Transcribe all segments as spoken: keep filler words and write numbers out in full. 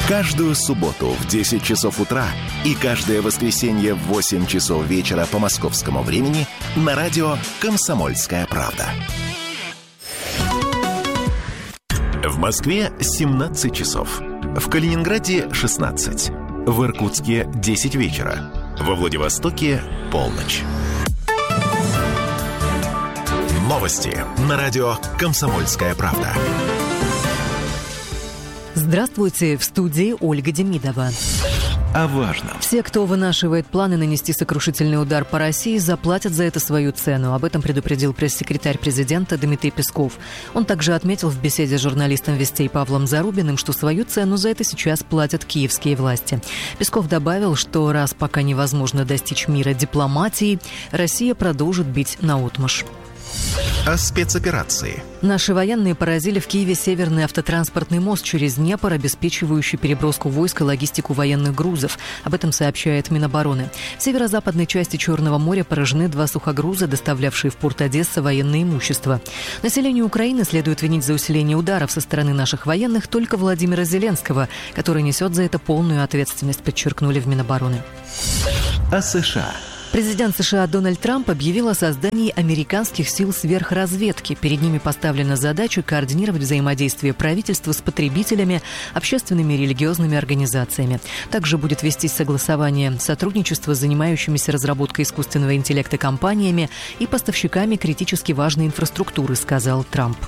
Каждую субботу в десять часов утра и каждое воскресенье в восемь часов вечера по московскому времени на радио «Комсомольская правда». В Москве семнадцать часов. В Калининграде шестнадцать. В Иркутске десять вечера. Во Владивостоке полночь. Новости на радио «Комсомольская правда». Здравствуйте, в студии Ольга Демидова. О важном. Все, кто вынашивает планы нанести сокрушительный удар по России, заплатят за это свою цену. Об этом предупредил пресс-секретарь президента Дмитрий Песков. Он также отметил в беседе с журналистом «Вестей» Павлом Зарубиным, что свою цену за это сейчас платят киевские власти. Песков добавил, что раз пока невозможно достичь мира дипломатией, Россия продолжит бить наотмашь. О спецоперации. Наши военные поразили в Киеве северный автотранспортный мост через Днепр, обеспечивающий переброску войск и логистику военных грузов. Об этом сообщает Минобороны. В северо-западной части Черного моря поражены два сухогруза, доставлявшие в порт Одесса военное имущество. Населению Украины следует винить за усиление ударов со стороны наших военных только Владимира Зеленского, который несет за это полную ответственность, подчеркнули в Минобороны. О США. Президент США Дональд Трамп объявил о создании американских сил сверхразведки. Перед ними поставлена задача координировать взаимодействие правительства с потребителями, общественными и религиозными организациями. Также будет вестись согласование сотрудничества с занимающимися разработкой искусственного интеллекта компаниями и поставщиками критически важной инфраструктуры, сказал Трамп.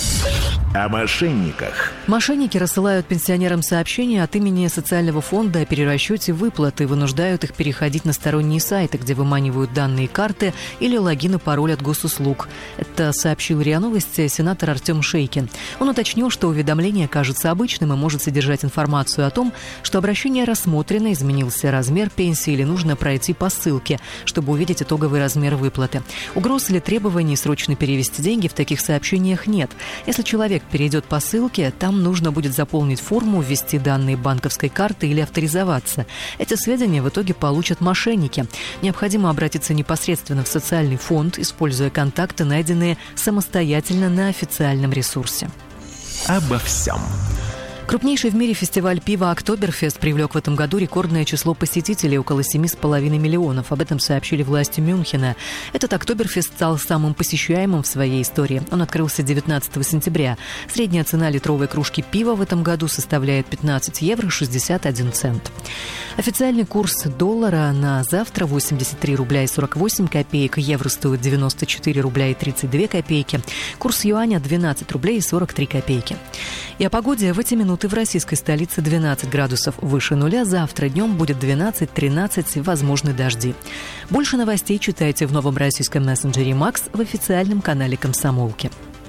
О мошенниках. Мошенники рассылают пенсионерам сообщения от имени социального фонда о перерасчете выплат и вынуждают их переходить на сторонние сайты, где выманивают данные карты или логин и пароль от госуслуг. Это сообщил РИА Новости сенатор Артем Шейкин. Он уточнил, что уведомление кажется обычным и может содержать информацию о том, что обращение рассмотрено, изменился размер пенсии или нужно пройти по ссылке, чтобы увидеть итоговый размер выплаты. Угроз или требований срочно перевести деньги в таких сообщениях нет. Если человек перейдет по ссылке, там нужно будет заполнить форму, ввести данные банковской карты или авторизоваться. Эти сведения в итоге получат мошенники. Необходимо обратиться непосредственно в социальный фонд, используя контакты, найденные самостоятельно на официальном ресурсе. Обо всем. Крупнейший в мире фестиваль пива «Октоберфест» привлек в этом году рекордное число посетителей – около семи с половиной миллионов. Об этом сообщили власти Мюнхена. Этот «Октоберфест» стал самым посещаемым в своей истории. Он открылся девятнадцатого сентября. Средняя цена литровой кружки пива в этом году составляет пятнадцать евро шестьдесят один цент. Официальный курс доллара на завтра восемьдесят три рубля и сорок восемь копеек, евро стоит девяносто четыре рубля и тридцать две копейки, курс юаня двенадцать рублей и сорок три копейки. И о погоде в эти минуты в российской столице двенадцать градусов выше нуля, завтра днем будет двенадцать-тринадцать, возможны дожди. Больше новостей читайте в новом российском мессенджере «Макс» в официальном канале «Комсомолки».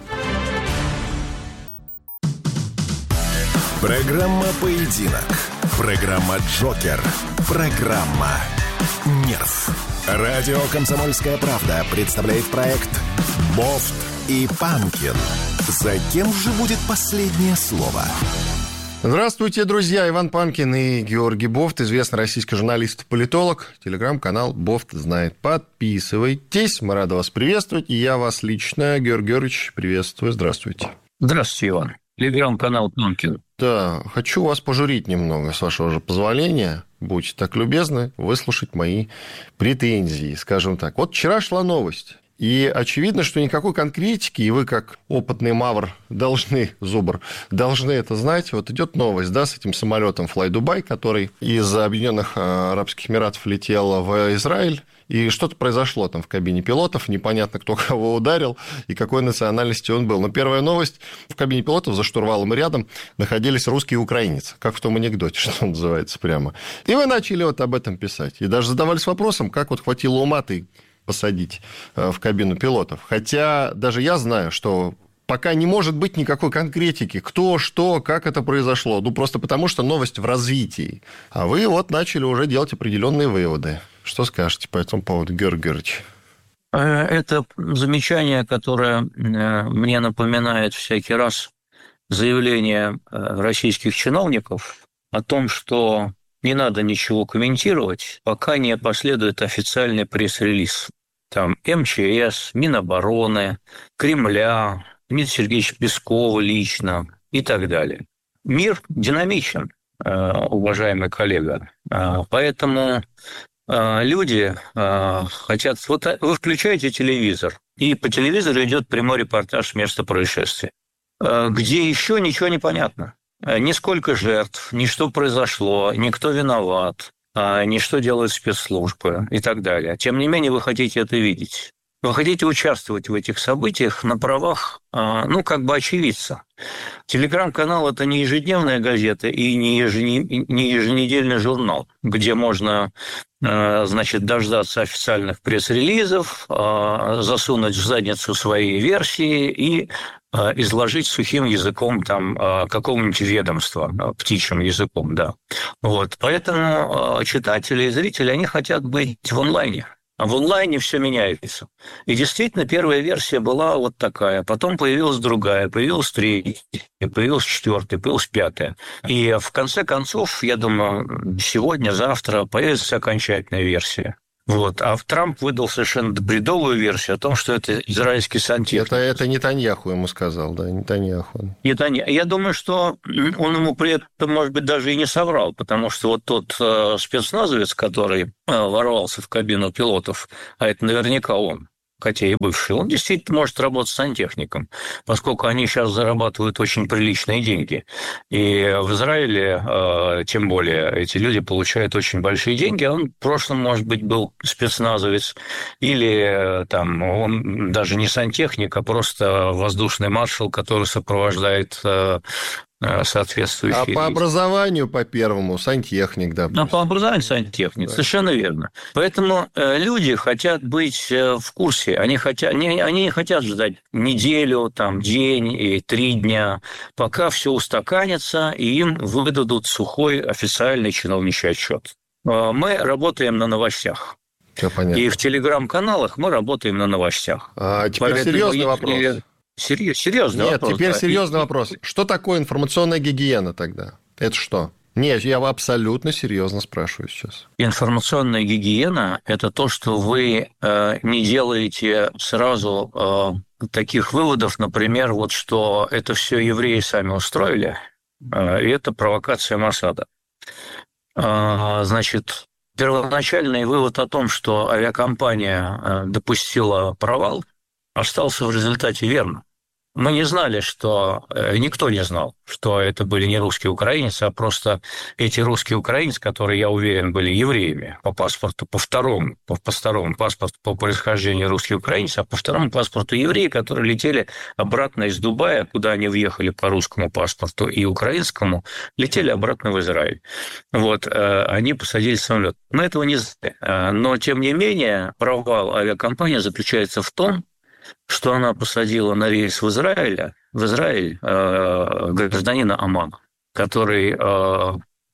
Программа «Поединок». Программа «Джокер». Программа «Нерв». Радио «Комсомольская правда» представляет проект «Бофт и Панкин». За кем же будет последнее слово? Здравствуйте, друзья. Иван Панкин и Георгий Бофт, известный российский журналист и политолог. Телеграм-канал «Бофт знает». Подписывайтесь. Мы рады вас приветствовать. И я вас лично, Георгий Георгиевич, приветствую. Здравствуйте. Здравствуйте, Иван. Телеграм-канал Панкин. Да, хочу вас пожурить немного, с вашего же позволения. Будьте так любезны выслушать мои претензии, скажем так. Вот вчера шла новость. И очевидно, что никакой конкретики, и вы, как опытный мавр, должны, зубр, должны это знать. Вот идет новость, да, с этим самолетом Fly Dubai, который из Объединенных Арабских Эмиратов летел в Израиль. И что-то произошло там в кабине пилотов, непонятно, кто кого ударил и какой национальности он был. Но первая новость: в кабине пилотов за штурвалом и рядом находились русский и украинец, как в том анекдоте, что называется прямо. И вы начали вот об этом писать. И даже задавались вопросом, как вот хватило ума-то посадить в кабину пилотов. Хотя даже я знаю, что пока не может быть никакой конкретики, кто, что, как это произошло. Ну, просто потому, что новость в развитии. А вы вот начали уже делать определенные выводы. Что скажете по этому поводу, Георгий Георгиевич? Это замечание, которое мне напоминает всякий раз заявление российских чиновников о том, что не надо ничего комментировать, пока не последует официальный пресс-релиз. Там эм че эс, Минобороны, Кремля, Дмитрия Сергеевича Пескова лично и так далее. Мир динамичен. уважаемый коллега. Поэтому люди хотят... Вот вы включаете телевизор, и по телевизору идет прямой репортаж с места происшествия, где еще ничего не понятно. Ни сколько жертв, ни что произошло, ни кто виноват, ни что делают спецслужбы и так далее. Тем не менее, вы хотите это видеть. Вы хотите участвовать в этих событиях на правах, ну, как бы очевидца. Телеграм-канал – это не ежедневная газета и не еженедельный журнал, где можно, значит, дождаться официальных пресс-релизов, засунуть в задницу свои версии и изложить сухим языком там какого-нибудь ведомства, птичьим языком, да. Вот. Поэтому читатели и зрители, они хотят быть в онлайне. А в онлайне все меняется. И действительно, первая версия была вот такая. Потом появилась другая, появилась третья, появилась четвертая, появилась пятая. И в конце концов, я думаю, сегодня, завтра появится окончательная версия. Вот. А Трамп выдал совершенно бредовую версию о том, что это израильский сантехник. Это, это Нетаньяху ему сказал, да, Нетаньяху. Нетаньяху. Я думаю, что он ему при этом, может быть, даже и не соврал, потому что вот тот э, спецназовец, который э, ворвался в кабину пилотов, а это наверняка он, хотя и бывший, он действительно может работать сантехником, поскольку они сейчас зарабатывают очень приличные деньги. И в Израиле, тем более, эти люди получают очень большие деньги. Он в прошлом, может быть, был спецназовец, или там, он даже не сантехник, а просто воздушный маршал, который сопровождает соответствующие... А по образованию, по первому, сантехник, да. А по образованию сантехник, да. Совершенно верно. Поэтому люди хотят быть в курсе, они, хотят, они, они не хотят ждать неделю, там, день и три дня, пока все устаканится, и им выдадут сухой официальный чиновничий отчет. Мы работаем на новостях. Все понятно. И в телеграм-каналах мы работаем на новостях. А теперь Поэтому серьезный вопрос. Серьезный Нет, вопрос. теперь да. серьезный вопрос. Что такое информационная гигиена тогда? Это что? Нет, я абсолютно серьезно спрашиваю сейчас. Информационная гигиена – это то, что вы э, не делаете сразу э, таких выводов, например, вот что это все евреи сами устроили, э, и это провокация Моссада. Э, значит, первоначальный вывод о том, что авиакомпания э, допустила провал, остался в результате верным. Мы не знали, что... Никто не знал, что это были не русские украинцы, а просто эти русские украинцы, которые, я уверен, были евреями по паспорту, по второму, по, по второму паспорту по происхождению русские украинцы, а по второму паспорту евреи, которые летели обратно из Дубая, куда они въехали по русскому паспорту и украинскому, летели обратно в Израиль. Вот, они посадили самолет. Мы этого не знали. Но, тем не менее, провал авиакомпании заключается в том, что она посадила на рейс в Израиль, в Израиль э, гражданина Омана, который, э,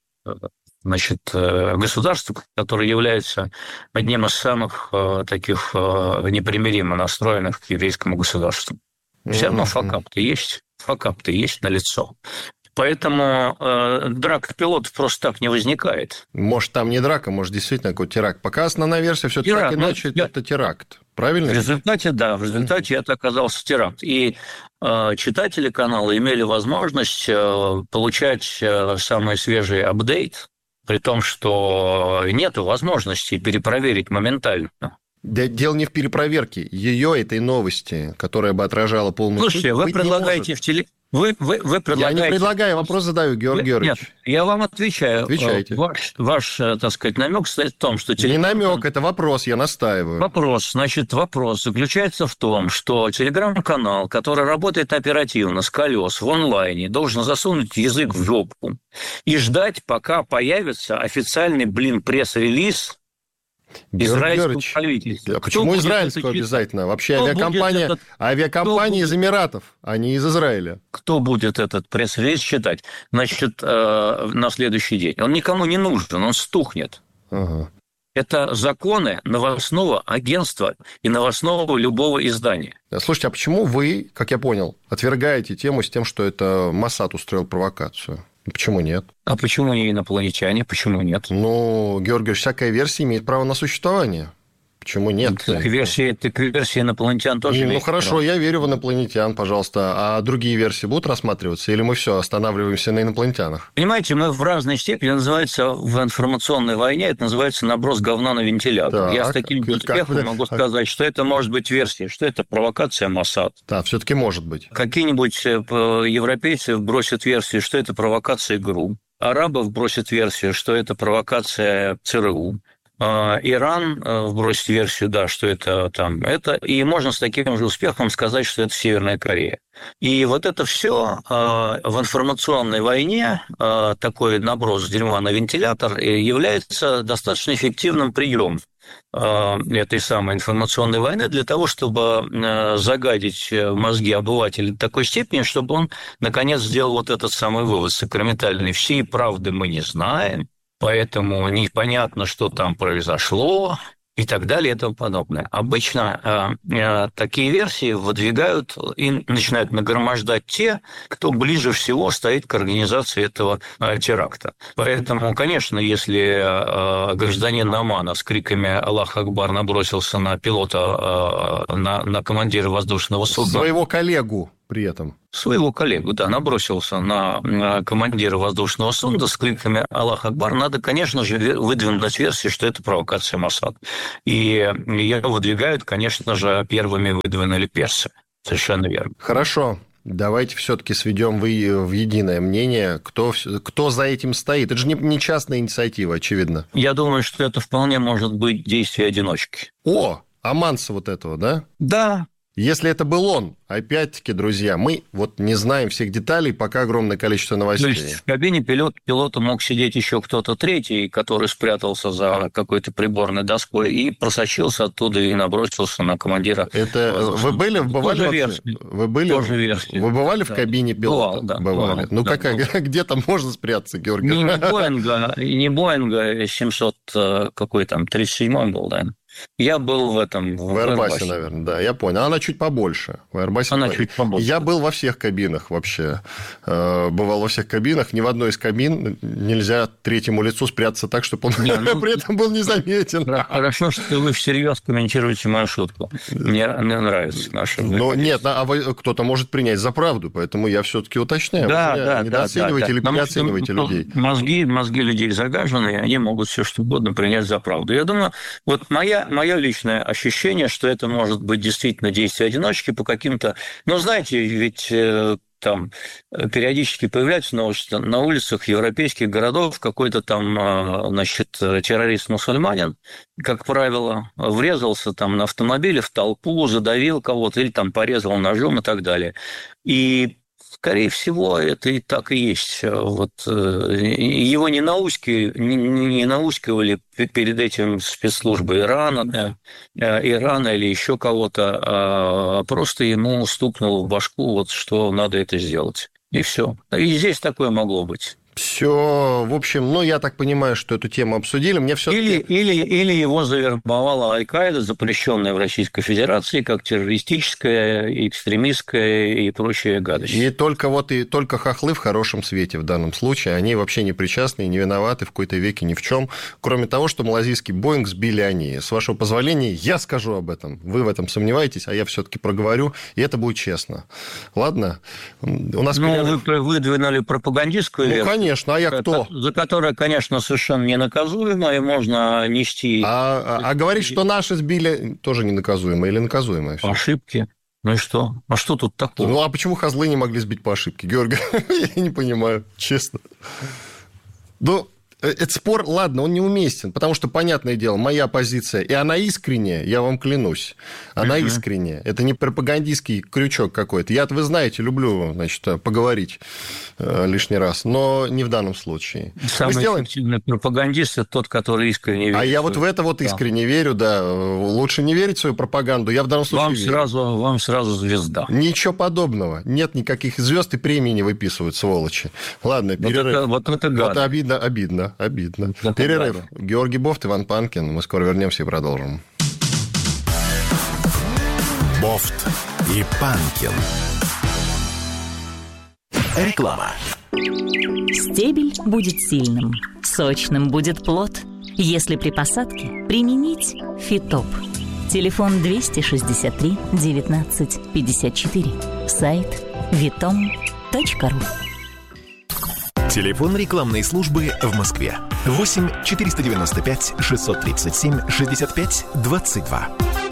значит, государство, которое является одним из самых э, таких э, непримиримо настроенных к еврейскому государству. Все равно факап-то есть, факап-то есть налицо. Поэтому э, драка пилотов просто так не возникает. Может, там не драка, может, действительно какой-то теракт. Пока основная версия все-таки так иначе, ну, это теракт. Правильно? В результате, да, в результате это оказался теракт. И э, читатели канала имели возможность э, получать э, самый свежий апдейт, при том, что нет возможности перепроверить моментально. Дело не в перепроверке ее, этой новости, которая бы отражала полную суть. Слушайте, вы предлагаете в теле... Вы, вы, вы предлагаете... Я не предлагаю, вопрос задаю, Георгий Георгиевич. Нет, я вам отвечаю. Отвечайте. Ваш, ваш, так сказать, намек состоит в том, что... Телеграм... Не намек, это вопрос, я настаиваю. Вопрос, значит, вопрос заключается в том, что телеграм-канал, который работает оперативно, с колес, в онлайне, должен засунуть язык в жопу и ждать, пока появится официальный, блин, пресс-релиз израильского правительства. А почему израильского обязательно? Вообще кто авиакомпания, этот... авиакомпания из Эмиратов, а не из Израиля. Кто будет этот пресс-релиз читать? Значит, на следующий день. Он никому не нужен, он стухнет. Ага. Это законы новостного агентства и новостного любого издания. Слушайте, а почему вы, как я понял, отвергаете тему с тем, что это Моссад устроил провокацию? Почему нет? А почему не инопланетяне? Почему нет? Ну, Георгий Георгиевич, всякая версия имеет право на существование. Почему нет? Так версии, так версии инопланетян тоже. Ну, хорошо, право. Я верю в инопланетян, пожалуйста. А другие версии будут рассматриваться? Или мы все останавливаемся на инопланетянах? Понимаете, мы в разной степени, называется в информационной войне, это называется наброс говна на вентилятор. Так, я с таким успехом вы... могу сказать, что это может быть версия, что это провокация Моссад. Да, все-таки может быть. Какие-нибудь европейцы бросят версию, что это провокация ГРУ. Арабов бросят версию, что это провокация ЦРУ. Иран вбросит версию, да, что это там это, и можно с таким же успехом сказать, что это Северная Корея. И вот это все в информационной войне, такой наброс дерьма на вентилятор, является достаточно эффективным приемом этой самой информационной войны для того, чтобы загадить мозги обывателя до такой степени, чтобы он, наконец, сделал вот этот самый вывод сакраментальный. Всей правды мы не знаем, поэтому непонятно, что там произошло, и так далее, и тому подобное. Обычно э, э, такие версии выдвигают и начинают нагромождать те, кто ближе всего стоит к организации этого э, теракта. Поэтому, конечно, если э, гражданин Омана с криками «Аллах Акбар» набросился на пилота, э, на, на командира воздушного судна... Своего коллегу при этом. Своего коллегу, да, набросился на командира воздушного судна с криками «Аллах Акбар», надо, конечно же, выдвинуть версию, что это провокация Моссад. И ее выдвигают, конечно же, первыми выдвинули персы. Совершенно верно. Хорошо. Давайте все-таки сведем в единое мнение, кто, кто за этим стоит. Это же не, не частная инициатива, очевидно. Я думаю, что это вполне может быть действие одиночки. О, Аманса вот этого, да? Да. Если это был он, опять-таки, друзья, мы вот не знаем всех деталей, пока огромное количество новостей. То есть в кабине пилот, пилота мог сидеть еще кто-то третий, который спрятался за какой-то приборной доской и просочился оттуда и набросился на командира. Это вы были, бывали? Вы были? Тоже версия. Вы бывали да. в кабине пилота? Бывал, да. Бывали. Бывал, ну, да, как, бывал. Где там можно спрятаться, Георгий? Не, не Боинга, не Боинга семьсот, какой там, тридцать седьмой был, да. Я был в этом... В, в Airbus, наверное, да, я понял. Она чуть побольше. В Airbus Она по... чуть побольше. Я был во всех кабинах вообще. Бывал во всех кабинах. Ни в одной из кабин нельзя третьему лицу спрятаться так, чтобы он не, ну... при этом был незаметен. Хорошо, что вы всерьез комментируете мою шутку. Мне, мне нравится наша... Но нет, а вы, кто-то может принять за правду, поэтому я все-таки уточняю. Да, вы да, недооценивайте да, или да. переоценивайте Потому людей. Мозги, мозги людей загажены, и они могут все что угодно принять за правду. Я думаю, вот моя Мое личное ощущение, что это может быть действительно действие одиночки по каким-то... Ну, знаете, ведь там периодически появляются новости на улицах европейских городов, какой-то там, значит, террорист-мусульманин, как правило, врезался там на автомобиле в толпу, задавил кого-то или там порезал ножом и так далее. И скорее всего, это и так и есть. Вот, его не науськивали, не, не науськивали перед этим спецслужбы Ирана, Ирана или еще кого-то, а просто ему стукнуло в башку, вот, что надо это сделать. И все. И здесь такое могло быть. Все, в общем, ну, я так понимаю, что эту тему обсудили. Мне все или, или, или его завербовала Аль-Каида, запрещенная в Российской Федерации, как террористическая, экстремистская и прочая гадость. И только вот и только хохлы в хорошем свете в данном случае. Они вообще не причастны и не виноваты в какой-то веке ни в чем, кроме того, что малазийский Боинг сбили они. С вашего позволения, я скажу об этом. Вы в этом сомневаетесь, а я все-таки проговорю, и это будет честно. Ладно? У нас ну, перерыв... вы выдвинули пропагандистскую ну, версию. Конечно, а я кто? За которое, конечно, совершенно ненаказуемо, и можно нести... А, а, а говорить, что наши сбили, тоже ненаказуемо или наказуемо? По ошибке. Ну и что? А что тут такого? Ну, а почему козлы не могли сбить по ошибке, Георгий? Я не понимаю, честно. Ну... Этот спор, ладно, он неуместен, потому что, понятное дело, моя позиция, и она искренняя, я вам клянусь, она uh-huh. искренняя. Это не пропагандистский крючок какой-то. Я-то, вы знаете, люблю, значит, поговорить э, лишний раз, но не в данном случае. Самый сделаем... эффективный пропагандист – это тот, который искренне верит. А я вот в это вот искренне да. верю, да. Лучше не верить в свою пропаганду, я в данном случае вам верю. Сразу, вам сразу звезда. Ничего подобного. Нет никаких звезд и премий не выписывают, сволочи. Ладно, перерыв. Вот это, вот это гадно. Вот обидно, обидно. Обидно. Это перерыв. Правда. Георгий Бофт, Иван Панкин. Мы скоро вернемся и продолжим. Бофт и Панкин. Реклама. Стебель будет сильным, сочным будет плод, если при посадке применить Фитоп. Телефон двести шестьдесят три девятнадцать пятьдесят четыре. Сайт витом точка ру. Телефон рекламной службы в Москве. восемь четыреста девяносто пять шестьсот тридцать семь шестьдесят пять двадцать два.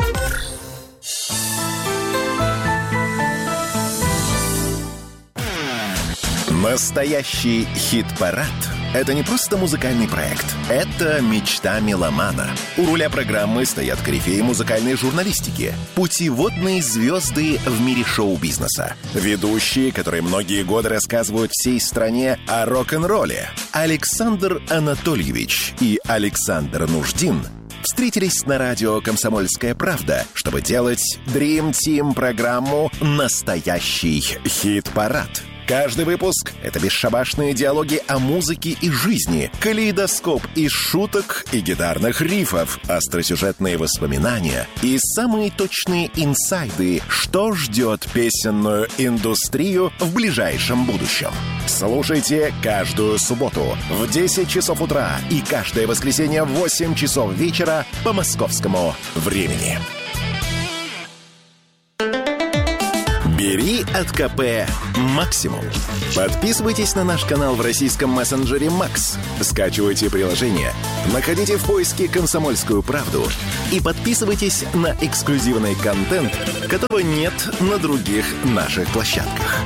Настоящий хит-парад – это не просто музыкальный проект. Это мечта меломана. У руля программы стоят корифеи музыкальной журналистики, путеводные звезды в мире шоу-бизнеса, ведущие, которые многие годы рассказывают всей стране о рок-н-ролле. Александр Анатольевич и Александр Нуждин встретились на радио «Комсомольская правда», чтобы делать Dream Team программу «Настоящий хит-парад». Каждый выпуск — это бесшабашные диалоги о музыке и жизни, калейдоскоп из шуток и гитарных рифов, остросюжетные воспоминания и самые точные инсайды, что ждет песенную индустрию в ближайшем будущем. Слушайте каждую субботу в десять часов утра и каждое воскресенье в восемь часов вечера по московскому времени. Бери от КП максимум. Подписывайтесь на наш канал в российском мессенджере Макс. Скачивайте приложение, находите в поиске «Комсомольскую правду» и подписывайтесь на эксклюзивный контент, которого нет на других наших площадках.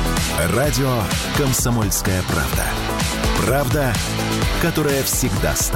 Радио «Комсомольская правда». Правда, которая всегда с тобой.